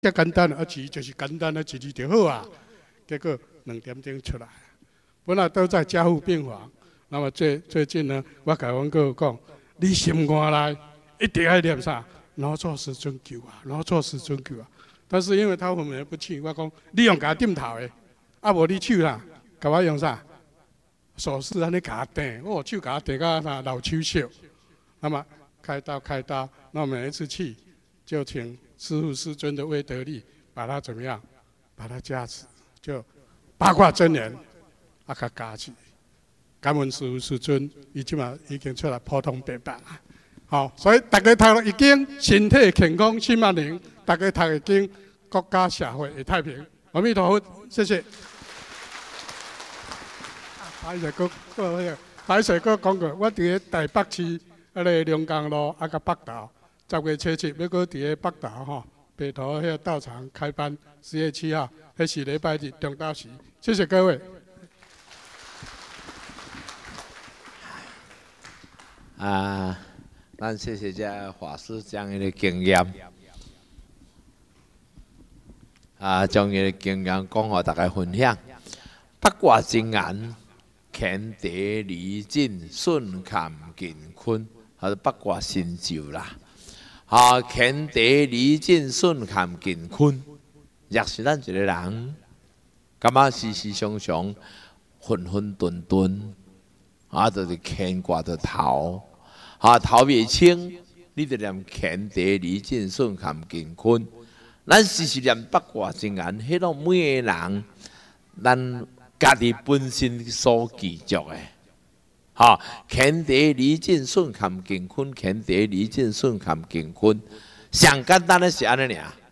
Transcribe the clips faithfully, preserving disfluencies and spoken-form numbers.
遮简单啊，字就是简单的字字就好啊。结果两点钟出来，本来都在加护病房。那么最最近呢，我甲阮哥讲，你心肝内一定要念啥？脑作时针灸啊，脑作时针灸啊。但是因为他混而不去，我讲你用甲点头的，啊无你手啦，甲我用啥？手势安尼甲定，我手甲定甲那老手笑。那么开刀开刀，那每一次去就请师父师尊的威德力把它怎么样？把它加持，就八卦真言啊，甲加持。感恩师父师尊，伊即嘛已经出来普通白板啊。好，所以大家读了一经，身体健康，心安宁；大家读一经，国家社会会太平。阿弥陀佛，谢谢。歹势，搁搁迄个，歹势，搁讲过，我伫咧台北市迄个龙江路啊，甲北投，十月初七要搁伫咧北投吼，北投迄个道场开班，十月七号，迄是礼拜日中昼时。谢谢各位。 啊，咱谢谢这法师将伊的经验，啊，将伊的经验讲互大家分享。八卦真言，乾地离尽，顺坎乾坤，还是八卦神咒啦。啊，乾地离尽，顺坎乾坤，若是咱一个人，感觉时时常常混混沌沌，啊，就是牵挂着头。啊，头未清，你就念乾地离尽，顺坎乾坤。咱时时念八卦真言，迄种每个人，咱家己本身所记住的。哈，乾地离尽，顺坎乾坤；乾地离尽，顺坎乾坤。上简单的是安尼尔。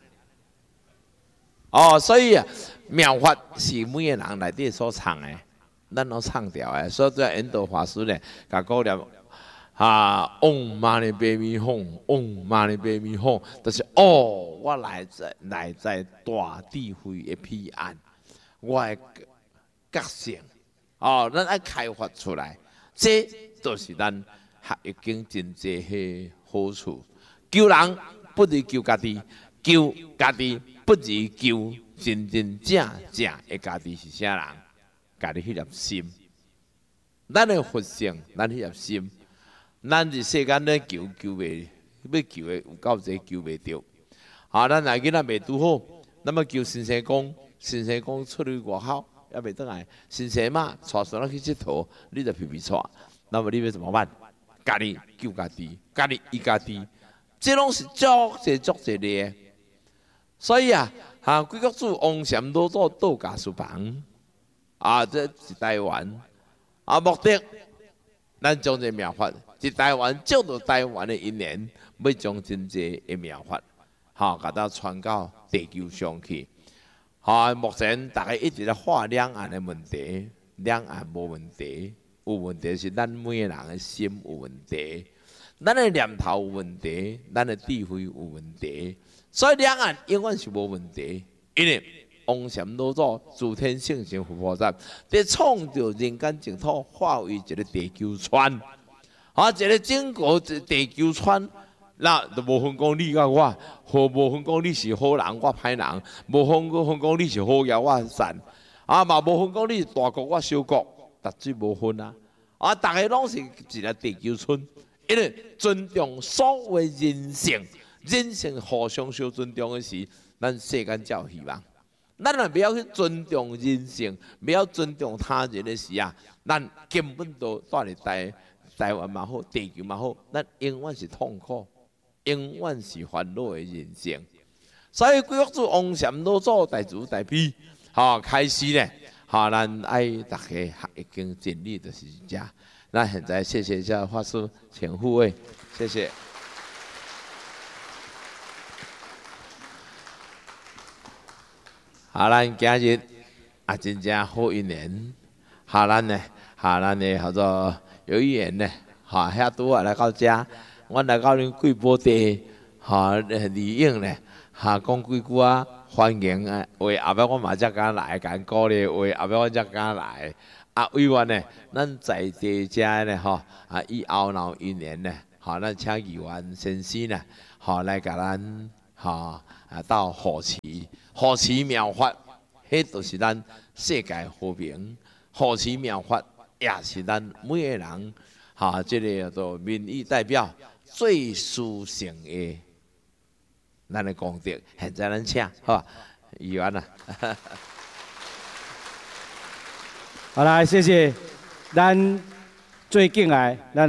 哦，所以啊，妙法是每个人内底所唱的，咱拢唱掉的。所以在引导法师呢，甲讲念。啊，嗡嘛呢叭咪吽，嗡嘛呢叭咪吽，就是哦，我来在来在大智慧的彼岸，我的觉性，哦，咱爱开发出来，这就是咱学易经真济的好处。救人不如救家己，救家己不如救真真正正的家己是啥人？家己迄粒心，咱的佛性，咱迄粒心。咱伫世间咧求求袂，要求的有够济求袂着。啊，咱若囡仔袂拄好，那么求先生讲，先生讲出去外口也袂倒来，先生嘛带孙仔去佚佗，你就皮皮带，那么你要怎么办？家己救家己，家己医家己，这拢是足济足济的。所以啊，哈贵国主王禅老祖道家书房，啊，这是台湾，啊，目的咱将这妙法。是台湾借着台湾的因缘，要将真济的妙法，哈，甲它传到地球上去。哈，目前大家一直在画两岸的问题，两岸无问题，有问题是咱每个人的心有问题，咱的念头有问题，咱的智慧有问题，所以两岸永远是无问题，因为王禅老祖自天性性佛菩萨，在创造人间净土，化为一个地球村。啊，一个整个地球村，那就无分讲你甲我，和无分讲你是好人我歹人，无分分讲你是好嘢我善，啊嘛无分讲你是大国我小国，绝对无分啊！啊，大家拢是一个地球村，因为尊重所有人性，人性互相相尊重的时，咱世间才有希望。咱若不要去尊重人性，不要尊重他人的时啊，咱根本都住伫台。台湾嘛好，地球嘛好，咱永远是痛苦，永远是烦恼的人生。所以，贵国主王禅老祖大慈大悲，哈开始呢，哈咱爱大家学易经真理就是这。那现在谢谢一下法师，请护卫，谢谢。好，咱今日啊，真正好一年，哈咱呢，哈咱呢，叫做。有一缘呢，哈，遐拄啊来到遮，阮来到恁贵宝地，哈，李应呢，哈，讲几句啊，欢迎啊，话后尾我嘛才敢来，敢鼓励话，后尾我才敢来。啊，委员呢，咱在地遮呢，吼，啊，以后闹一年呢，吼，咱请议员先生呢，吼，来甲咱， 哈啊到护持，护持妙法，迄就是咱世界和平。护持妙法也是咱每个人哈，即、這个叫做民意代表最殊胜的咱的功德。现在咱请好吧，议员啊。 好来，谢谢咱最敬爱咱。